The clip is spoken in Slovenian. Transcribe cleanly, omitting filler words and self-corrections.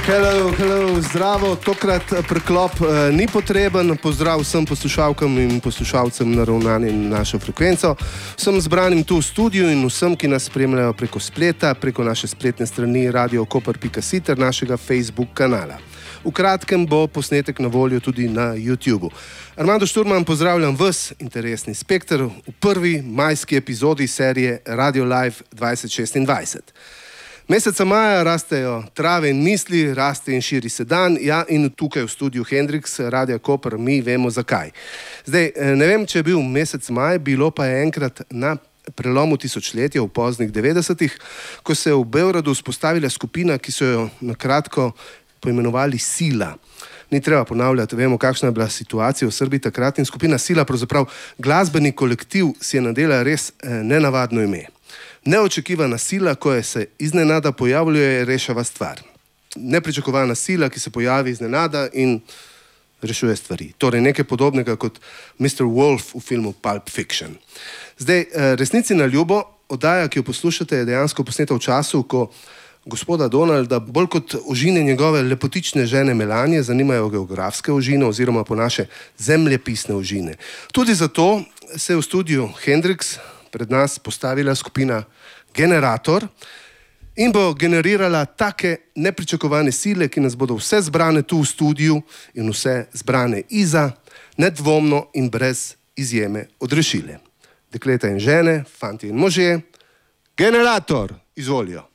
Hello, zdravo, tokrat preklop ni potreben. Pozdrav vsem poslušalkam in poslušalcem naravnanim našo frekvenco, vsem zbranim tu v studiu in vsem, ki nas spremljajo preko spleta, preko naše spletne strani radiokoper.si ter našega Facebook kanala. V kratkem bo posnetek na voljo tudi na YouTubu. Armando Šturman, pozdravljam vas, interesni spekter, v prvi majski epizodi serije Radio Live 2026. Meseca maja rastejo trave in misli, raste in širi se dan, ja, in tukaj v studiu Hendrix, Radia Koper, mi vemo zakaj. Zdaj, ne vem, če je bil mesec maj, bilo pa je enkrat na prelomu tisočletja v poznih 90-ih, ko se je v Beogradu vzpostavila skupina, ki so jo na kratko poimenovali Sila. Ni treba ponavljati, vemo, kakšna je bila situacija v Srbiji takrat in skupina Sila, pravzaprav glasbeni kolektiv, si je nadela res nenavadno ime. Neočekivana sila, ko se iznenada pojavljuje, je rešava stvar. Nepričakovana sila, ki se pojavi iznenada in rešuje stvari. Torej nekaj podobnega kot Mr. Wolf v filmu Pulp Fiction. Zdaj, resnici na ljubo, oddaja, ki jo poslušate, je dejansko posneta v času, ko gospoda Donalda bolj kot ožine njegove lepotične žene Melanije zanimajo geografske ožine oziroma po naše zemljepisne ožine. Tudi zato se je v studiu Hendrix pred nas postavila skupina Generator in bo generirala take nepričakovane sile, ki nas bodo vse zbrane tu v studiu in vse zbrane iza, nedvomno in brez izjeme odrešile. Dekleta in žene, fanti in možje, Generator, izvolijo.